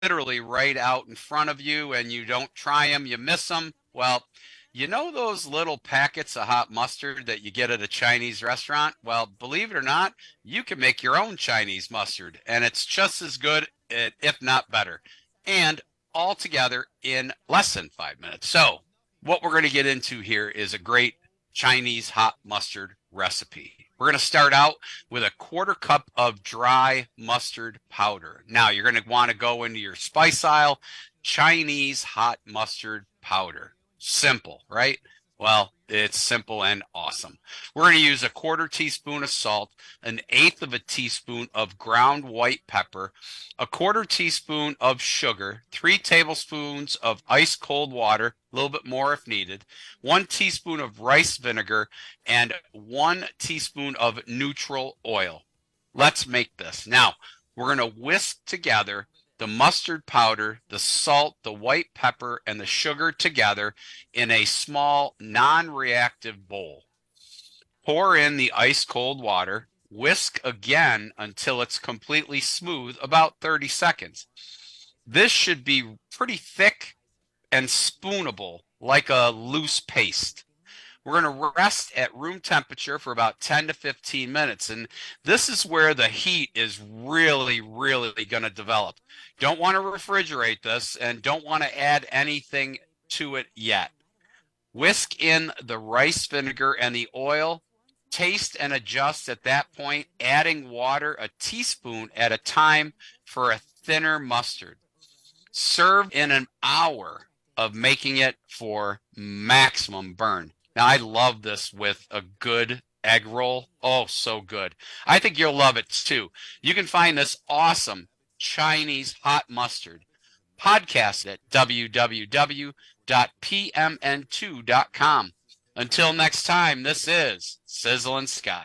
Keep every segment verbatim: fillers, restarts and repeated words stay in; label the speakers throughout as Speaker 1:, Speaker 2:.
Speaker 1: literally right out in front of you and you don't try them, you miss them. Well, you know those little packets of hot mustard that you get at a Chinese restaurant? Well, believe it or not, you can make your own Chinese mustard, and it's just as good, eh, if not better, and all together in less than five minutes. So, what we're going to get into here is a great Chinese hot mustard recipe. We're going to start out with a quarter cup of dry mustard powder. Now, you're going to want to go into your spice aisle, Chinese hot mustard powder. Simple, right? Well, it's simple and awesome. We're going to use a quarter teaspoon of salt, an eighth of a teaspoon of ground white pepper, a quarter teaspoon of sugar, three tablespoons of ice cold water, a little bit more if needed, one teaspoon of rice vinegar, and one teaspoon of neutral oil. Let's make this. Now, we're going to whisk together the mustard powder, the salt, the white pepper, and the sugar together in a small non-reactive bowl. Pour in the ice cold water, whisk again until it's completely smooth, about thirty seconds. This should be pretty thick and spoonable, like a loose paste. We're going to rest at room temperature for about ten to fifteen minutes. And this is where the heat is really, really going to develop. Don't want to refrigerate this and don't want to add anything to it yet. Whisk in the rice vinegar and the oil. Taste and adjust at that point, adding water a teaspoon at a time for a thinner mustard. Serve in an hour of making it for maximum burn. Now, I love this with a good egg roll. Oh, so good. I think you'll love it too. You can find this awesome Chinese hot mustard podcast at w w w dot p m n two dot com. Until next time, this is Sizzlin' Scott.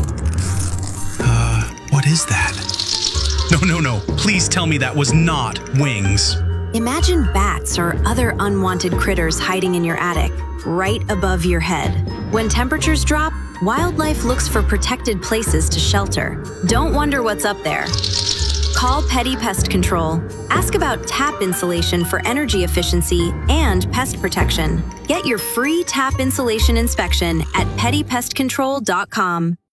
Speaker 2: Uh, what is that? No, no, no. Please tell me that was not wings.
Speaker 3: Imagine bats or other unwanted critters hiding in your attic, right above your head. When temperatures drop, wildlife looks for protected places to shelter. Don't wonder what's up there. Call Petty Pest Control. Ask about tap insulation for energy efficiency and pest protection. Get your free tap insulation inspection at petty pest control dot com.